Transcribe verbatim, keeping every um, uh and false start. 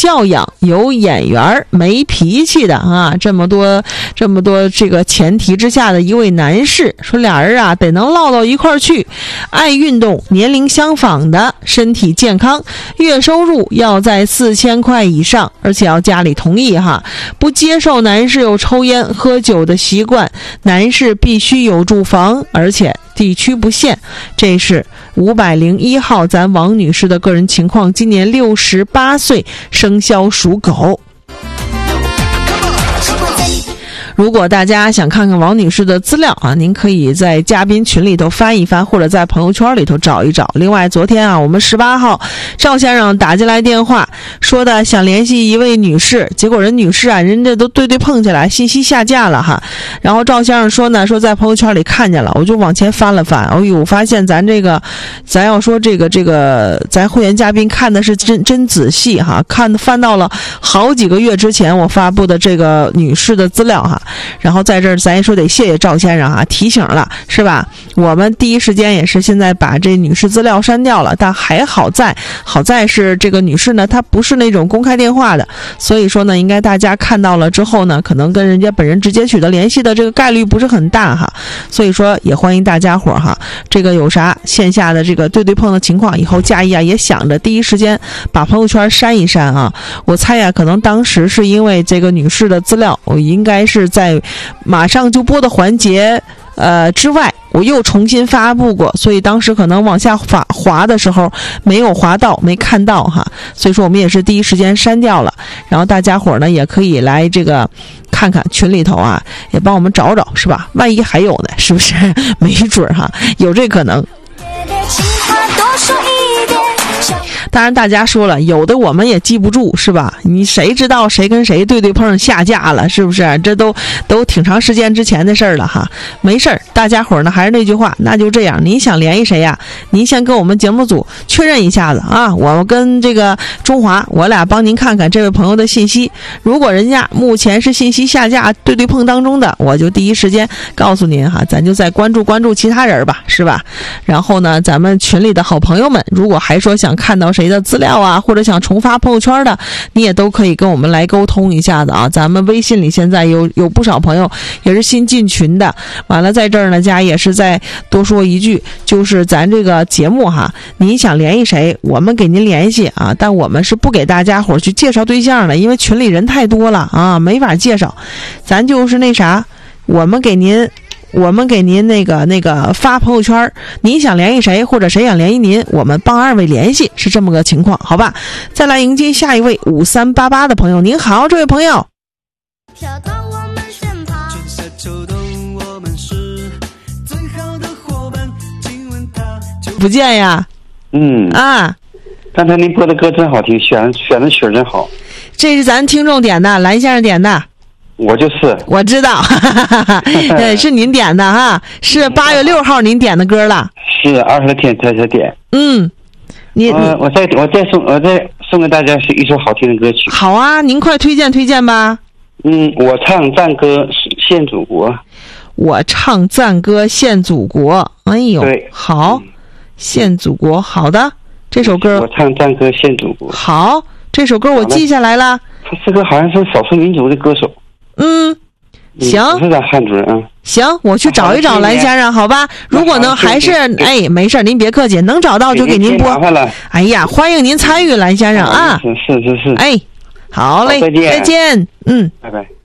教养、有眼缘、没脾气的啊，这么多这么多这个前提之下的一位男士，说俩人啊得能唠到一块儿去，爱运动，年龄相仿的，身体健康，月收入要在四千块以上，而且要家里同意哈，不接受男士有抽烟喝酒的习惯，男士必须有住房，而且地区不限。这是五百零一号咱王女士的个人情况，今年六十八岁，生肖属狗。如果大家想看看王女士的资料啊，您可以在嘉宾群里头翻一翻，或者在朋友圈里头找一找。另外昨天啊，我们十八号赵先生打进来电话说的想联系一位女士，结果人女士啊人家都对对碰起来，信息下架了哈。然后赵先生说呢，说在朋友圈里看见了，我就往前翻了翻，哎呦，我发现咱这个咱要说这个这个咱会员嘉宾看的是真真仔细哈，看翻到了好几个月之前我发布的这个女士的资料哈。然后在这儿咱也说得谢谢赵先生啊，提醒了是吧？我们第一时间也是现在把这女士资料删掉了，但还好在好在是这个女士呢，她不是那种公开电话的，所以说呢，应该大家看到了之后呢，可能跟人家本人直接取得联系的这个概率不是很大哈。所以说也欢迎大家伙哈，这个有啥线下的这个对对碰的情况，以后嘉义啊也想着第一时间把朋友圈删一删啊。我猜呀，可能当时是因为这个女士的资料，我应该是在马上就播的环节呃之外，我又重新发布过，所以当时可能往下滑滑的时候没有滑到，没看到哈，所以说我们也是第一时间删掉了。然后大家伙呢也可以来这个看看群里头啊，也帮我们找找是吧？万一还有呢，是不是？没准哈，有这可能。当然大家说了，有的我们也记不住是吧？你谁知道谁跟谁对对碰下架了，是不是？这都都挺长时间之前的事儿了哈。没事儿，大家伙呢还是那句话，那就这样，您想联系谁呀？您先跟我们节目组确认一下子啊，我跟这个中华我俩帮您看看这位朋友的信息，如果人家目前是信息下架对对碰当中的，我就第一时间告诉您哈，咱就再关注关注其他人吧，是吧？然后呢，咱们群里的好朋友们，如果还说想看到谁的资料啊，或者想重发朋友圈的，你也都可以跟我们来沟通一下子啊。咱们微信里现在有有不少朋友也是新进群的。完了，在这儿呢，家也是再多说一句，就是咱这个节目哈，您想联系谁，我们给您联系啊，但我们是不给大家伙去介绍对象的，因为群里人太多了啊，没法介绍。咱就是那啥，我们给您。我们给您那个那个发朋友圈，您想联系谁或者谁想联系您，我们帮二位联系，是这么个情况，好吧？再来迎接下一位五三八八的朋友，您好，这位朋友。不见呀？ 嗯啊， 刚才您播的歌真好听，选选的曲儿真好。 这是咱听众点的，蓝先生点的。 我就是我知道对，是您点的哈，是八月六号您点的歌了， 是二十天才才点。 嗯，你我我再我再送我再送给大家是一首好听的歌曲。 好啊，您快推荐推荐吧。 嗯，我唱赞歌献祖国。 我唱赞歌献祖国，哎呦， 对， 好，嗯、献祖国，好的，这首歌。 我唱赞歌献祖国。 好，这首歌我记下来了。 他这个好像是少数民族的歌手。 嗯，行， 不是咱汉族人啊。 行，我去找一找蓝先生，好吧？如果呢还是哎，没事，您别客气，能找到就给您播。哎呀，欢迎您参与，蓝先生啊！ 是是是是。 哎，好嘞， 再见， 再见，嗯， 拜拜。